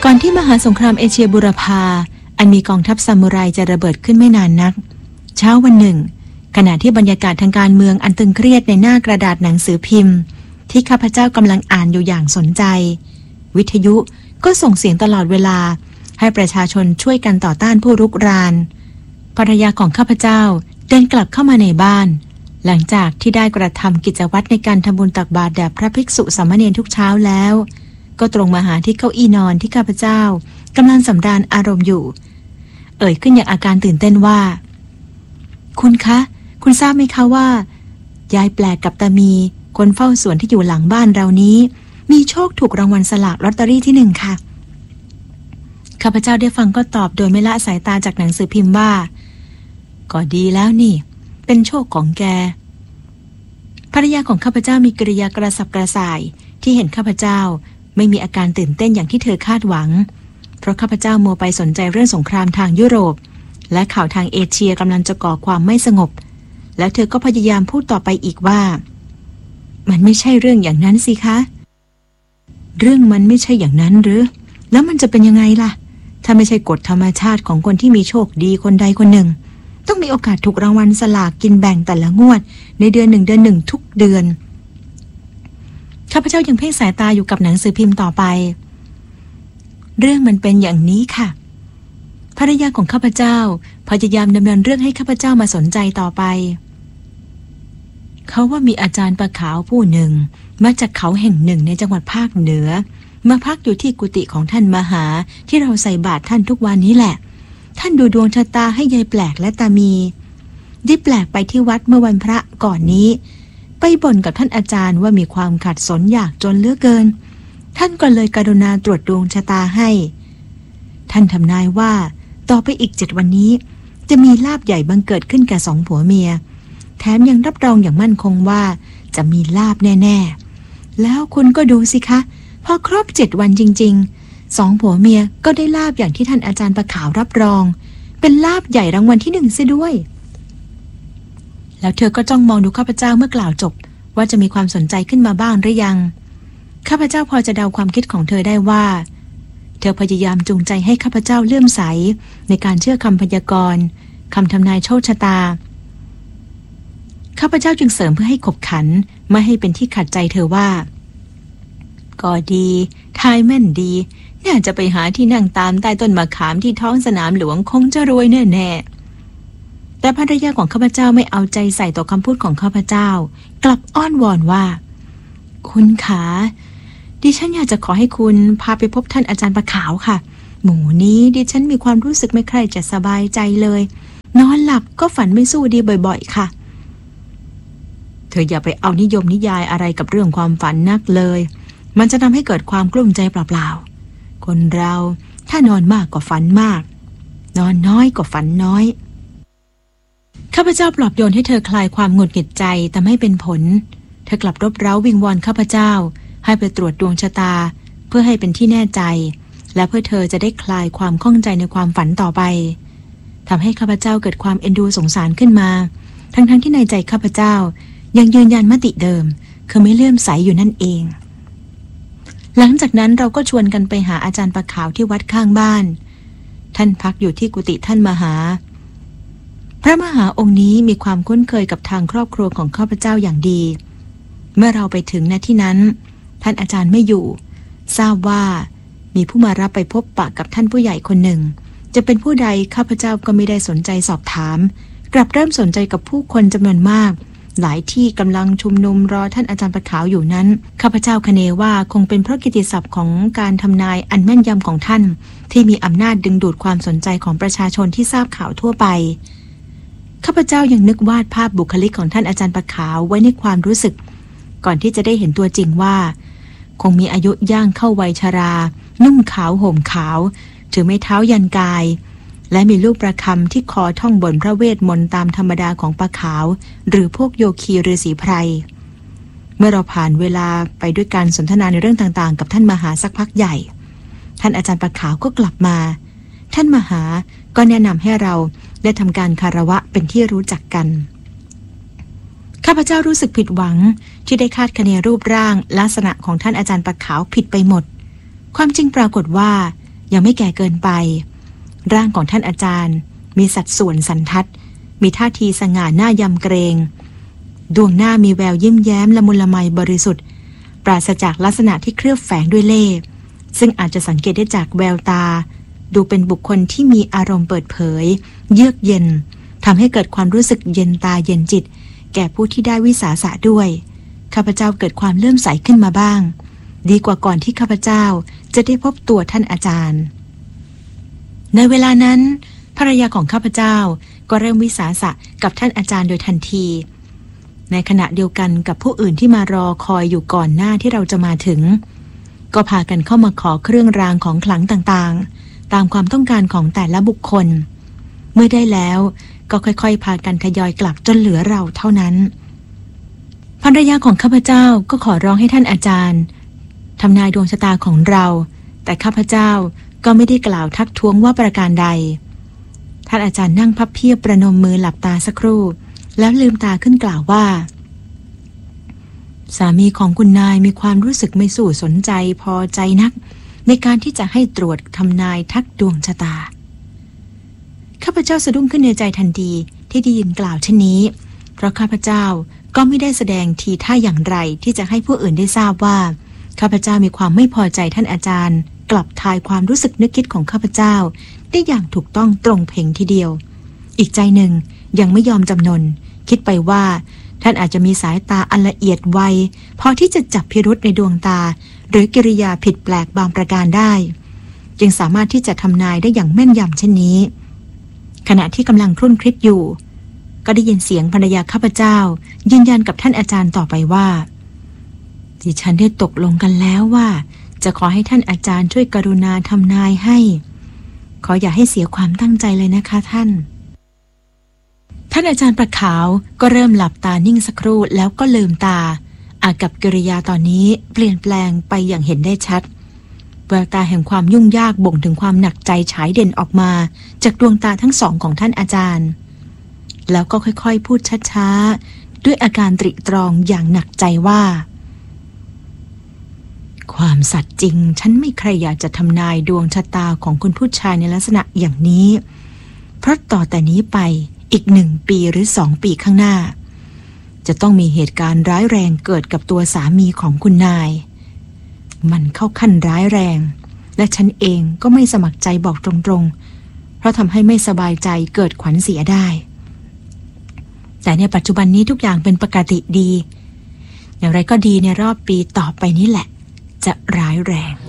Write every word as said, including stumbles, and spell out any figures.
ก่อนที่มหาสงครามเอเชียบูรพาอันมีกองทัพซามูไรจะระเบิดขึ้นไม่นานนักเช้าวันหนึ่งขณะที่บรรยากาศทางการเมืองอันตึงเครียดในหน้ากระดาษหนังสือพิมพ์ที่ข้าพเจ้ากำลังอ่านอยู่อย่างสนใจวิทยุก็ส่งเสียงตลอดเวลาให้ประชาชนช่วยกันต่อต้านผู้รุกรานภรรยาของข้าพเจ้าเดินกลับเข้ามาในบ้านหลังจากที่ได้กระทำกิจวัตรในการทำบุญตักบาตรแด่พระภิกษุสามเณรทุกเช้าแล้วก็ตรงมาหาที่เก้าอี้นอนที่ข้าพเจ้ากำลังสำราญอารมณ์อยู่เอ่ยขึ้นอย่างอาการตื่นเต้นว่าคุณคะคุณทราบไหมคะว่ายายแปลกกับตามีคนเฝ้าสวนที่อยู่หลังบ้านเรานี้มีโชคถูกรางวัลสลากลอตเตอรี่ที่หนึ่งค่ะข้าพเจ้าได้ฟังก็ตอบโดยไม่ละสายตาจากหนังสือพิมพ์ว่าก็ดีแล้วนี่เป็นโชคของแกภรรยาของข้าพเจ้ามีกิริยากระสับกระส่ายที่เห็นข้าพเจ้าไม่มีอาการตื่นเต้นอย่างที่เธอคาดหวังเพราะข้าพเจ้ามัวไปสนใจเรื่องสงครามทางยุโรปและข่าวทางเอเชียกำลังจะก่อความไม่สงบแล้วเธอก็พยายามพูดต่อไปอีกว่ามันไม่ใช่เรื่องอย่างนั้นสิคะเรื่องมันไม่ใช่อย่างนั้นหรือแล้วมันจะเป็นยังไงล่ะถ้าไม่ใช่กฎธรรมชาติของคนที่มีโชคดีคนใดคนหนึ่งต้องมีโอกาสถูกรางวัลสลากกินแบ่งแต่ละงวดในเดือนหนึ่งเดือนหนึ่งทุกเดือนข้าพเจ้ายังเพ่งสายตาอยู่กับหนังสือพิมพ์ต่อไปเรื่องมันเป็นอย่างนี้ค่ะภรรยาของข้าพเจ้าพยายามดำเนินเรื่องให้ข้าพเจ้ามาสนใจต่อไปเขาว่ามีอาจารย์ประขาวผู้หนึ่งมาจากเขาแห่งหนึ่งในจังหวัดภาคเหนือมาพักอยู่ที่กุฏิของท่านมหาที่เราใส่บาตรท่านทุกวันนี้แหละท่านดูดวงชะตาให้ยายแปลกและตามีได้แปลกไปที่วัดเมื่อวันพระก่อนนี้ไปบ่นกับท่านอาจารย์ว่ามีความขัดสนอยากจนเหลือเกินท่านก็เลยกรุณาตรวจดวงชะตาให้ท่านทำนายว่าต่อไปอีกเจ็ดวันนี้จะมีลาภใหญ่บังเกิดขึ้นแก่สองผัวเมียแถมยังรับรองอย่างมั่นคงว่าจะมีลาภแน่ๆแล้วคุณก็ดูสิคะพอครบเจ็ดวันจริงๆสองผัวเมียก็ได้ลาภอย่างที่ท่านอาจารย์ประขาวรับรองเป็นลาภใหญ่รางวัลที่หนึ่งซะด้วยแล้วเธอก็จ้องมองดูข้าพเจ้าเมื่อกล่าวจบว่าจะมีความสนใจขึ้นมาบ้างหรือยังข้าพเจ้าพอจะเดาความคิดของเธอได้ว่าเธอพยายามจูงใจให้ข้าพเจ้าเลื่อมใสในการเชื่อคำพยากรณ์คำทำนายโชคชะตาข้าพเจ้าจึงเสริมเพื่อให้ขบขันไม่ให้เป็นที่ขัดใจเธอว่าก็ดีทายแม่นดีน่าจะไปหาที่นั่งตามใต้ต้นมะขามที่ท้องสนามหลวงคงจะรวยแน่ๆแต่ภรรยาของข้าพเจ้าไม่เอาใจใส่ต่อคำพูดของข้าพเจ้ากลับอ้อนวอนว่าคุณขาดิฉันอยากจะขอให้คุณพาไปพบท่านอาจารย์ประขาวค่ะหมู่นี้ดิฉันมีความรู้สึกไม่ใคร่จะสบายใจเลยนอนหลับก็ฝันไม่สู้ดีบ่อยๆค่ะเธออย่าไปเอานิยมนิยายอะไรกับเรื่องความฝันนักเลยมันจะทำให้เกิดความกลุ้มใจเปล่าๆคนเราถ้านอนมากก็ฝันมากนอนน้อยก็ฝันน้อยข้าพเจ้าปลอบโยนให้เธอคลายความหงุดหงิดใจแต่ไม่เป็นผลเธอกลับรบเร้าวิงวอนข้าพเจ้าให้ไปตรวจดวงชะตาเพื่อให้เป็นที่แน่ใจและเพื่อเธอจะได้คลายความข้องใจในความฝันต่อไปทำให้ข้าพเจ้าเกิดความเอ็นดูสงสารขึ้นมาทั้งๆ ท, ที่ในใจข้าพเจ้ายังยืนยันมติเดิมคือไม่เลื่อมใสอยู่นั่นเองหลังจากนั้นเราก็ชวนกันไปหาอาจารย์ประขาวที่วัดข้างบ้านท่านพักอยู่ที่กุฏิท่านมหาพระมหาองค์นี้มีความคุ้นเคยกับทางครอบครัวของข้าพเจ้าอย่างดีเมื่อเราไปถึงณที่นั้นท่านอาจารย์ไม่อยู่ทราบว่ามีผู้มารับไปพบปะกับท่านผู้ใหญ่คนหนึ่งจะเป็นผู้ใดข้าพเจ้าก็ไม่ได้สนใจสอบถามกลับเริ่มสนใจกับผู้คนจำนวนมากหลายที่กำลังชุมนุมรอท่านอาจารย์ประขาวอยู่นั้นข้าพเจ้าคะเนว่าคงเป็นเพราะกิตติศัพท์ของการทำนายอันแม่นยำของท่านที่มีอำนาจดึงดูดความสนใจของประชาชนที่ทราบข่าวทั่วไปข้าพเจ้ายังนึกวาดภาพบุคลิกของท่านอาจารย์ประขาวไว้ในความรู้สึกก่อนที่จะได้เห็นตัวจริงว่าคงมีอายุย่างเข้าวัยชรานุ่งขาวห่มขาวถือไม้เท้ายันกายและมีลูกประคำที่คอท่องบนพระเวทมนต์ตามธรรมดาของปลาขาวหรือพวกโยคีฤาษีไพรเมื่อเราผ่านเวลาไปด้วยการสนทนาในเรื่องต่างๆกับท่านมหาสักพักใหญ่ท่านอาจารย์ปลาขาวก็กลับมาท่านมหาก็แนะนำให้เราได้ทำการคารวะเป็นที่รู้จักกันข้าพเจ้ารู้สึกผิดหวังที่ได้คาดคะเนรูปร่างลักษณะของท่านอาจารย์ปลาขาวผิดไปหมดความจริงปรากฏว่ายังไม่แก่เกินไปร่างของท่านอาจารย์มีสัดส่วนสันทัดมีท่าทีสง่าหน้ายำเกรงดวงหน้ามีแววยิ้มแย้มละมุนละไมบริสุทธิ์ปราศจากลักษณะที่เคลือบแฝงด้วยเล่ห์ซึ่งอาจจะสังเกตได้จากแววตาดูเป็นบุคคลที่มีอารมณ์เปิดเผยเยือกเย็นทำให้เกิดความรู้สึกเย็นตาเย็นจิตแก่ผู้ที่ได้วิสาสะด้วยข้าพเจ้าเกิดความเลื่อมใสขึ้นมาบ้างดีกว่าก่อนที่ข้าพเจ้าจะได้พบตัวท่านอาจารย์ในเวลานั้นภรรยาของข้าพเจ้าก็เริ่มวิสาสะกับท่านอาจารย์โดยทันทีในขณะเดียวกันกับผู้อื่นที่มารอคอยอยู่ก่อนหน้าที่เราจะมาถึงก็พากันเข้ามาขอเครื่องรางของขลังต่างๆตามความต้องการของแต่ละบุคคลเมื่อได้แล้วก็ค่อยๆพากันทยอยกลับจนเหลือเราเท่านั้นภรรยาของข้าพเจ้าก็ขอร้องให้ท่านอาจารย์ทำนายดวงชะตาของเราแต่ข้าพเจ้าก็ไม่ได้กล่าวทักท้วงว่าประการใดท่านอาจารย์นั่งพับเพียบประนมมือหลับตาสักครู่แล้วลืมตาขึ้นกล่าวว่าสามีของคุณนายมีความรู้สึกไม่สู้สนใจพอใจนักในการที่จะให้ตรวจทำนายทักดวงชะตาข้าพเจ้าสะดุ้งขึ้นในใจทันทีที่ได้ยินกล่าวเช่นนี้เพราะข้าพเจ้าก็ไม่ได้แสดงทีท่าอย่างไรที่จะให้ผู้อื่นได้ทราบว่าข้าพเจ้ามีความไม่พอใจท่านอาจารย์กลับทายความรู้สึกนึกคิดของข้าพเจ้าได้อย่างถูกต้องตรงเพ่งทีเดียวอีกใจหนึ่งยังไม่ยอมจำนนคิดไปว่าท่านอาจจะมีสายตาอันละเอียดไวพอที่จะจับพิรุธในดวงตาหรือกิริยาผิดแปลกบางประการได้จึงสามารถที่จะทำนายได้อย่างแม่นยำเช่นนี้ขณะที่กำลังครุ่นคิดอยู่ก็ได้ยินเสียงภรรยาข้าพเจ้ายืนยันกับท่านอาจารย์ต่อไปว่าดิฉันได้ตกลงกันแล้วว่าจะขอให้ท่านอาจารย์ช่วยกรุณาทำนายให้ขออย่าให้เสียความตั้งใจเลยนะคะท่านท่านอาจารย์ประขาวก็เริ่มหลับตานิ่งสักครู่แล้วก็ลืมตาอากับกิริยาตอนนี้เปลี่ยนแปลงไปอย่างเห็นได้ชัดแววตาแห่งความยุ่งยากบ่งถึงความหนักใจฉายเด่นออกมาจากดวงตาทั้งสองของท่านอาจารย์แล้วก็ค่อยๆพูดช้าๆด้วยอาการตริตรองอย่างหนักใจว่าความสัตย์จริงฉันไม่ใครอยากจะทำนายดวงชะตาของคุณผู้ชายในลักษณะอย่างนี้เพราะต่อแต่นี้ไปอีกหนึ่งปีหรือสองปีข้างหน้าจะต้องมีเหตุการณ์ร้ายแรงเกิดกับตัวสามีของคุณนายมันเข้าขั้นร้ายแรงและฉันเองก็ไม่สมัครใจบอกตรงๆเพราะทำให้ไม่สบายใจเกิดขวัญเสียได้แต่ในปัจจุบันนี้ทุกอย่างเป็นปกติดีอย่างไรก็ดีในรอบปีต่อไปนี้แหละจะร้ายแรง